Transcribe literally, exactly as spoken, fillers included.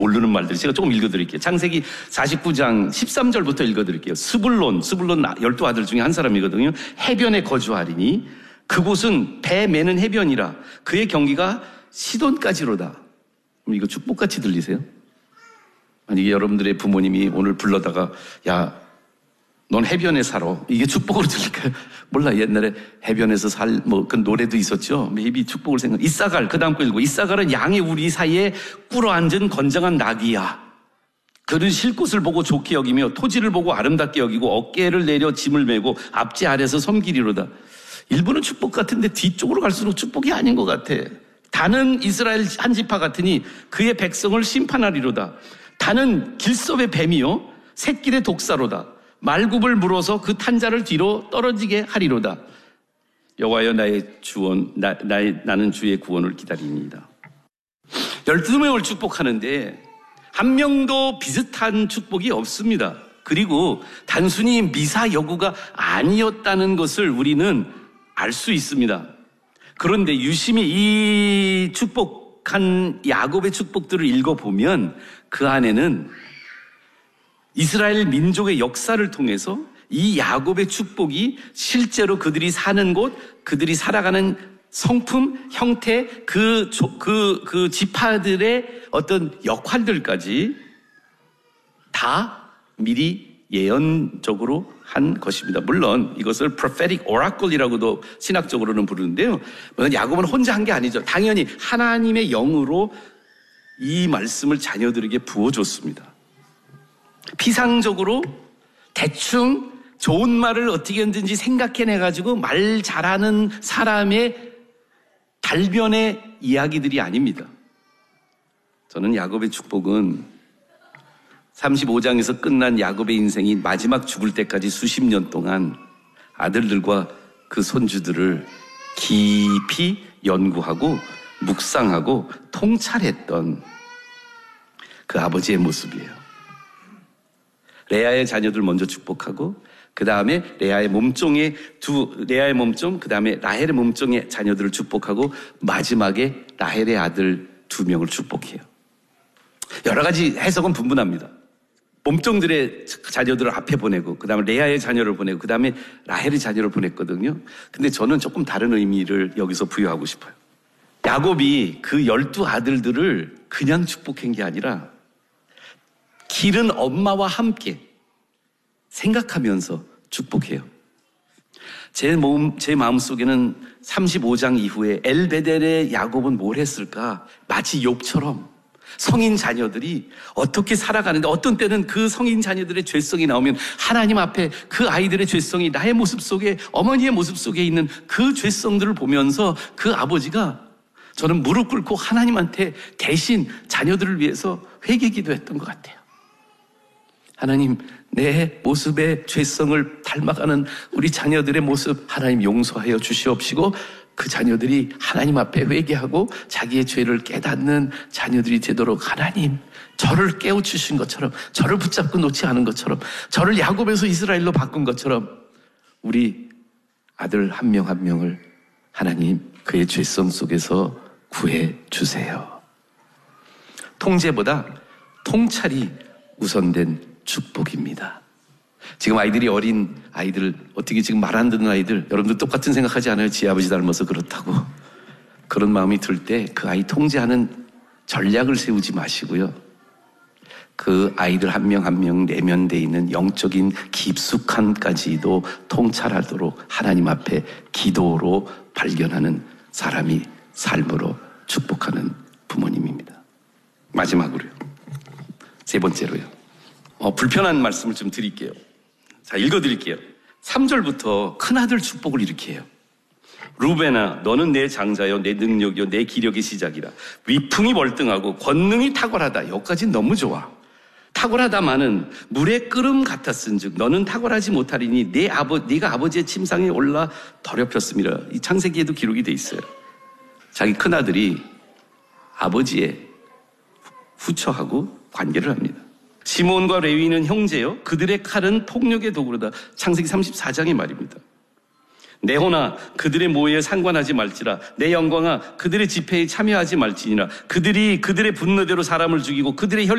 모르는 말들 제가 조금 읽어드릴게요. 창세기 사십구 장 십삼 절부터 읽어드릴게요. 스불론, 스불론 열두 아들 중에 한 사람이거든요. 해변에 거주하리니 그곳은 배 매는 해변이라 그의 경기가 시돈까지로다. 이거 축복같이 들리세요? 만약에 여러분들의 부모님이 오늘 불러다가 야, 넌 해변에 살아. 이게 축복으로 들릴까요? 몰라. 옛날에 해변에서 살, 뭐, 그 노래도 있었죠. maybe 축복을 생각. 이사갈, 그 다음 거 읽고. 이사갈은 양의 우리 사이에 꿇어앉은 건장한 낙이야. 그는 쉴 곳을 보고 좋게 여기며 토지를 보고 아름답게 여기고 어깨를 내려 짐을 메고 앞지 아래서 섬기리로다. 일부는 축복 같은데 뒤쪽으로 갈수록 축복이 아닌 것 같아. 다는 이스라엘 한 지파 같으니 그의 백성을 심판하리로다. 다는 길섭의 뱀이요 샛길의 독사로다. 말굽을 물어서 그 탄자를 뒤로 떨어지게 하리로다. 여호와여 나의 주원, 나, 나의, 나는 주의 구원을 기다립니다. 열두 명을 축복하는데 한 명도 비슷한 축복이 없습니다. 그리고 단순히 미사 여구가 아니었다는 것을 우리는 알 수 있습니다. 그런데 유심히 이 축복한 야곱의 축복들을 읽어보면 그 안에는 이스라엘 민족의 역사를 통해서 이 야곱의 축복이 실제로 그들이 사는 곳, 그들이 살아가는 성품, 형태, 그, 그, 그 지파들의 어떤 역할들까지 다 미리 예언적으로 한 것입니다. 물론 이것을 prophetic oracle이라고도 신학적으로는 부르는데요. 야곱은 혼자 한 게 아니죠. 당연히 하나님의 영으로 이 말씀을 자녀들에게 부어줬습니다. 피상적으로 대충 좋은 말을 어떻게 하든지 생각해내가지고 말 잘하는 사람의 달변의 이야기들이 아닙니다. 저는 야곱의 축복은 삼십오 장에서 끝난 야곱의 인생이 마지막 죽을 때까지 수십 년 동안 아들들과 그 손주들을 깊이 연구하고 묵상하고 통찰했던 그 아버지의 모습이에요. 레아의 자녀들 먼저 축복하고 그 다음에 레아의 몸종의 두 레아의 몸종, 그 다음에 라헬의 몸종의 자녀들을 축복하고 마지막에 라헬의 아들 두 명을 축복해요. 여러 가지 해석은 분분합니다. 몸종들의 자녀들을 앞에 보내고 그 다음에 레아의 자녀를 보내고 그 다음에 라헬의 자녀를 보냈거든요. 근데 저는 조금 다른 의미를 여기서 부여하고 싶어요. 야곱이 그 열두 아들들을 그냥 축복한 게 아니라 기른 엄마와 함께 생각하면서 축복해요. 제 마음, 제 마음속에는 삼십오 장 이후에 엘베델의 야곱은 뭘 했을까? 마치 욥처럼 성인 자녀들이 어떻게 살아가는데 어떤 때는 그 성인 자녀들의 죄성이 나오면 하나님 앞에 그 아이들의 죄성이 나의 모습 속에 어머니의 모습 속에 있는 그 죄성들을 보면서 그 아버지가 저는 무릎 꿇고 하나님한테 대신 자녀들을 위해서 회개 기도했던 것 같아요. 하나님, 내 모습의 죄성을 닮아가는 우리 자녀들의 모습 하나님 용서하여 주시옵시고 그 자녀들이 하나님 앞에 회개하고 자기의 죄를 깨닫는 자녀들이 되도록 하나님 저를 깨우치신 것처럼 저를 붙잡고 놓지 않은 것처럼 저를 야곱에서 이스라엘로 바꾼 것처럼 우리 아들 한 명 한 명을 하나님 그의 죄성 속에서 구해 주세요. 통제보다 통찰이 우선된 축복입니다. 지금 아이들이 어린 아이들, 어떻게 지금 말 안 듣는 아이들, 여러분들 똑같은 생각하지 않아요? 지 아버지 닮아서 그렇다고. 그런 마음이 들 때 그 아이 통제하는 전략을 세우지 마시고요. 그 아이들 한 명 한 명 내면돼 있는 영적인 깊숙함까지도 통찰하도록 하나님 앞에 기도로 발견하는 사람이 삶으로 축복하는 부모님입니다. 마지막으로요. 세 번째로요. 어, 불편한 말씀을 좀 드릴게요. 자, 읽어드릴게요. 삼 절부터 큰아들 축복을 이렇게 해요. 루벤아, 너는 내 장자요, 내 능력이요, 내 기력의 시작이라. 위풍이 월등하고 권능이 탁월하다. 여기까지는 너무 좋아. 탁월하다마는 물의 끓음 같았은즉 너는 탁월하지 못하리니 내 아버, 네가 아버지의 침상에 올라 더럽혔습니다. 이 창세기에도 기록이 돼 있어요. 자기 큰아들이 아버지의 후처하고 관계를 합니다. 시몬과 레위는 형제요 그들의 칼은 폭력의 도구로다. 창세기 삼십사 장의 말입니다. 내 혼아 그들의 모의에 상관하지 말지라. 내 영광아 그들의 집회에 참여하지 말지니라. 그들이 그들의 분노대로 사람을 죽이고 그들의 혈